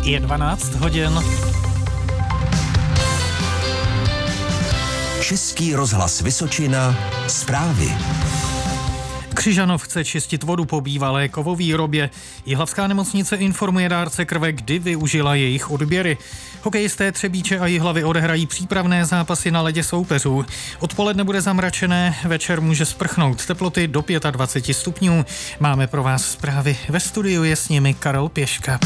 Je 12 hodin. Český rozhlas Vysočina, zprávy. Křižanov chce čistit vodu po bývalé kovovýrobě. Jihlavská nemocnice informuje dárce krve, kdy využila jejich odběry. Hokejisté Třebíče a Jihlavy odehrají přípravné zápasy na ledě soupeřů. Odpoledne bude zamračené, večer může sprchnout, teploty do 25 stupňů. Máme pro vás zprávy, ve studiu je s nimi Karel Pěška.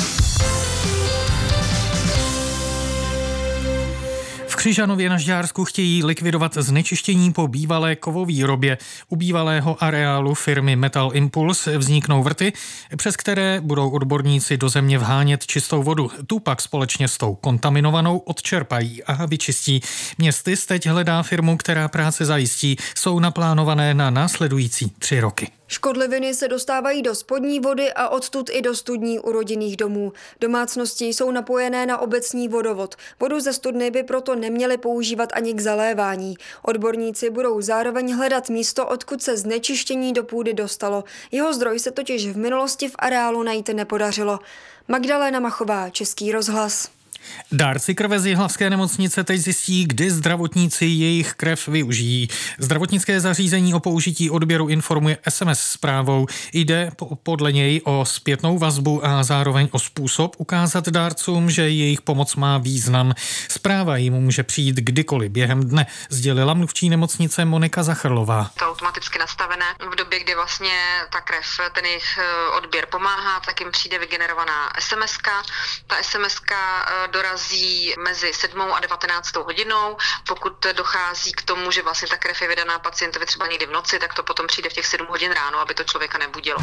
V Křižanově na Žďársku chtějí likvidovat znečištění po bývalé kovovýrobě. U bývalého areálu firmy Metal Impulse vzniknou vrty, přes které budou odborníci do země vhánět čistou vodu. Tu pak společně s tou kontaminovanou odčerpají a vyčistí. Městys teď hledá firmu, která práce zajistí. Jsou naplánované na následující 3 roky. Škodliviny se dostávají do spodní vody a odtud i do studní u rodinných domů. Domácnosti jsou napojené na obecní vodovod. Vodu ze studny by proto neměli používat ani k zalévání. Odborníci budou zároveň hledat místo, odkud se znečištění do půdy dostalo. Jeho zdroj se totiž v minulosti v areálu najít nepodařilo. Magdalena Machová, Český rozhlas. Dárci krve z Jihlavské nemocnice teď zjistí, kdy zdravotníci jejich krev využijí. Zdravotnické zařízení o použití odběru informuje SMS zprávou. Jde podle něj o zpětnou vazbu a zároveň o způsob ukázat dárcům, že jejich pomoc má význam. Zpráva jim může přijít kdykoliv během dne, sdělila mluvčí nemocnice Monika Zachrlová. To automaticky nastavené v době, kdy vlastně ta krev, ten jejich odběr pomáhá, tak jim přijde vygenerovaná SMS-ka. Ta SMS-ka dorazí mezi 7. a 19. hodinou. Pokud dochází k tomu, že vlastně ta krev je vydaná pacientovi třeba někdy v noci, tak to potom přijde v těch 7 hodin ráno, aby to člověka nebudilo.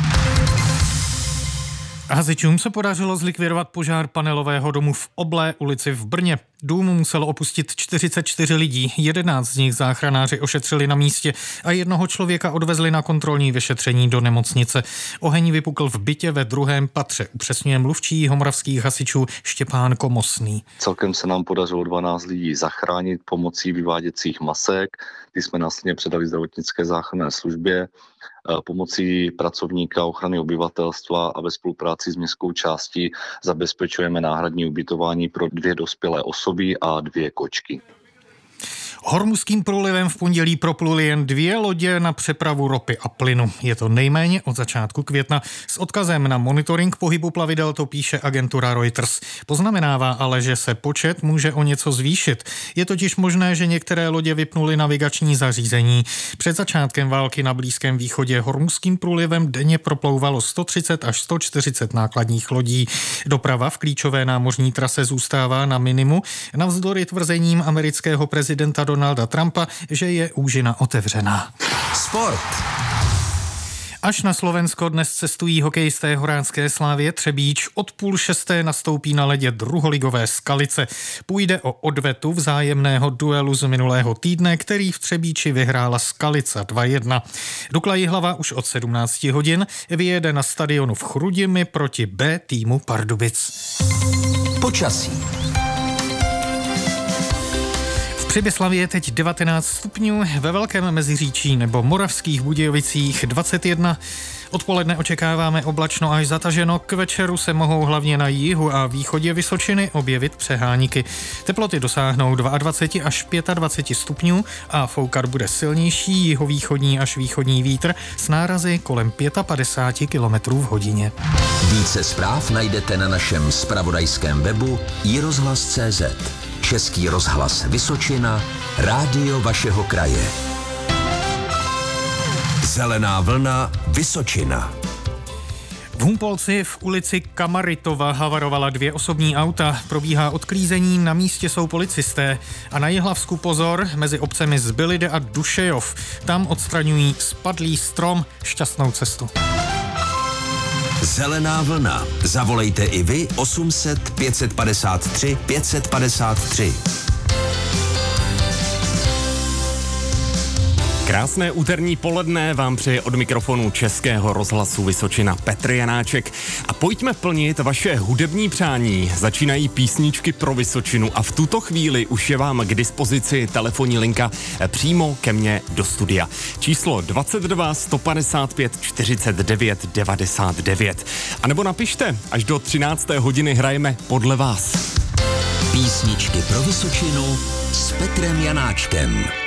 Hasičům se podařilo zlikvidovat požár panelového domu v Oblé ulici v Brně. Dům muselo opustit 44 lidí, 11 z nich záchranáři ošetřili na místě a jednoho člověka odvezli na kontrolní vyšetření do nemocnice. Oheň vypukl v bytě ve 2. patře, upřesňuje mluvčí jihomoravských hasičů Štěpán Komosný. Celkem se nám podařilo 12 lidí zachránit pomocí vyváděcích masek, ty jsme následně předali zdravotnické záchranné službě, pomocí pracovníka ochrany obyvatelstva a ve spolupráci s městskou částí zabezpečujeme náhradní ubytování pro 2 dospělé osoby a 2 kočky. Hormuzským průlivem v pondělí propluly jen 2 lodě na přepravu ropy a plynu. Je to nejméně od začátku května. S odkazem na monitoring pohybu plavidel to píše agentura Reuters. Poznamenává ale, že se počet může o něco zvýšit. Je totiž možné, že některé lodě vypnuly navigační zařízení. Před začátkem války na Blízkém východě hormuzským průlivem denně proplouvalo 130 až 140 nákladních lodí. Doprava v klíčové námořní trase zůstává na minimu, navzdory tvrzením amerického prezidenta Donalda Trumpa, že je úžina otevřená. Sport. Až na Slovensko dnes cestují hokejisté Horácké Slávie Třebíč. Od 5:30 nastoupí na ledě druholigové Skalice. Půjde o odvetu vzájemného duelu z minulého týdne, který v Třebíči vyhrála Skalica 2-1. Dukla Jihlava už od 17 hodin vyjede na stadionu v Chrudimi proti B týmu Pardubic. Počasí. V Přibyslavě je teď 19 stupňů, ve Velkém Meziříčí nebo Moravských Budějovicích 21. Odpoledne očekáváme oblačno až zataženo, k večeru se mohou hlavně na jihu a východě Vysočiny objevit přeháníky. Teploty dosáhnou 22 až 25 stupňů a foukat bude silnější jihovýchodní až východní vítr s nárazy kolem 55 km v hodině. Více zpráv najdete na našem zpravodajském webu iRozhlas.cz. Český rozhlas Vysočina, rádio vašeho kraje. Zelená vlna Vysočina. V Humpolci v ulici Kamaritova havarovala 2 osobní auta. Probíhá odklízení, na místě jsou policisté. A na Jihlavsku pozor, mezi obcemi Zbylide a Dušejov. Tam odstraňují spadlý strom, šťastnou cestu. Zelená vlna. Zavolejte i vy 800 553 553. Krásné úterní poledne vám přeje od mikrofonu Českého rozhlasu Vysočina Petr Janáček a pojďme plnit vaše hudební přání. Začínají písničky pro Vysočinu a v tuto chvíli už je vám k dispozici telefonní linka přímo ke mně do studia. Číslo 22 155 49 99. A nebo napište, až do 13. hodiny hrajeme podle vás. Písničky pro Vysočinu s Petrem Janáčkem.